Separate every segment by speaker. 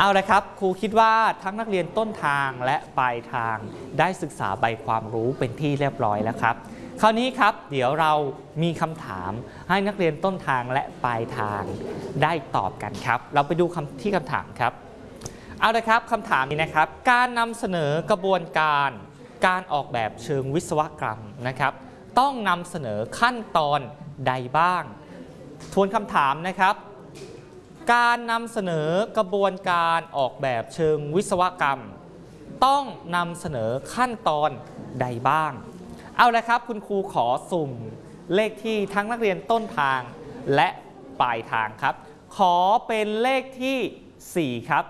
Speaker 1: เอาละครับครูคิดว่าทั้งนักเรียนต้นทางและปลายทางได้ศึกษาใบความรู้เป็นที่เรียบร้อยแล้วครับคราวนี้ครับเดี๋ยวเรามีคำถามให้นักเรียนต้นทางและปลายทางได้ตอบกันครับเราไปดูคำถามครับเอาละครับคำถามนี้นะครับการนำเสนอกระบวนการออกแบบเชิงวิศวกรรมนะครับต้องนำเสนอขั้นตอนใดบ้างทวนคำถามนะครับการนำเสนอกระบวนการออกแบบเชิงวิศวกรรมต้องนำเสนอขั้นตอนใดบ้างเอาละครับคุณครูขอสุ่มเลขที่ทั้งนักเรียนต้นทางและปลายทางครับขอเป็นเลขที่4ครับ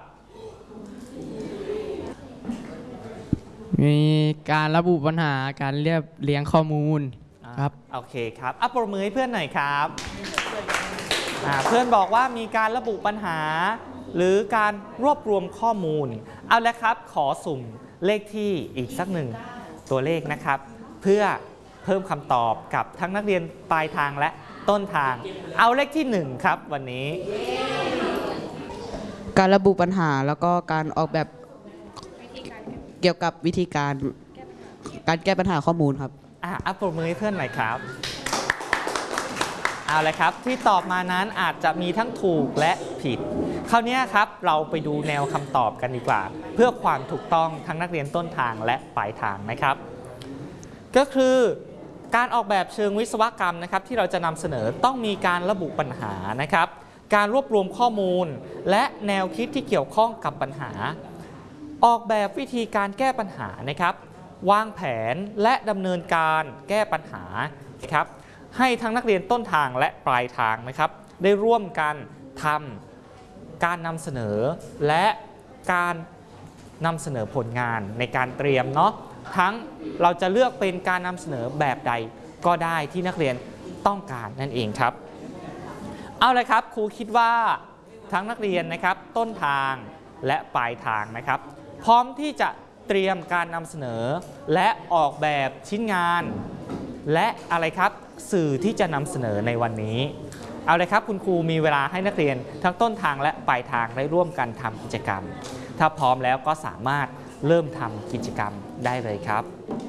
Speaker 2: มีการระบุปัญหาการเรียบเรียงข้อมูลครับ
Speaker 1: โอเคครับปรบมือให้เพื่อนหน่อยครับเพื่อนบอกว่ามีการระบุปัญหาหรือการรวบรวมข้อมูลเอาละครับขอสุ่มเลขที่อีกสักหนึ่งตัวเลขนะครับเพื่อเพิ่มคำตอบกับทั้งนักเรียนปลายทางและต้นทางเอาเลขที่1ครับวันนี้
Speaker 3: การระบุปัญหาแล้วก็การออกแบบเกี่ยวกับวิธีการแก้ปัญหาข้อมูลครับ
Speaker 1: ปรบมือให้เพื่อนหน่อยครับเอาละครับที่ตอบมานั้นอาจจะมีทั้งถูกและผิดคราวนี้ครับเราไปดูแนวคำตอบกันดีกว่าเพื่อความถูกต้องทั้งนักเรียนต้นทางและปลายทางนะครับก็คือการออกแบบเชิงวิศวกรรมนะครับที่เราจะนำเสนอต้องมีการระบุปัญหานะครับการรวบรวมข้อมูลและแนวคิดที่เกี่ยวข้องกับปัญหาออกแบบวิธีการแก้ปัญหานะครับวางแผนและดำเนินการแก้ปัญหานะครับให้ทั้งนักเรียนต้นทางและปลายทางนะครับได้ร่วมกันทำการนำเสนอและการนำเสนอผลงานในการเตรียมเนาะทั้งเราจะเลือกเป็นการนำเสนอแบบใดก็ได้ที่นักเรียนต้องการนั่นเองครับเอาเลยครับครูคิดว่าทั้งนักเรียนนะครับต้นทางและปลายทางนะครับพร้อมที่จะเตรียมการนำเสนอและออกแบบชิ้นงานและอะไรครับสื่อที่จะนำเสนอในวันนี้เอาเลยครับคุณครูมีเวลาให้นักเรียนทั้งต้นทางและปลายทางได้ร่วมกันทำกิจกรรมถ้าพร้อมแล้วก็สามารถเริ่มทำกิจกรรมได้เลยครับ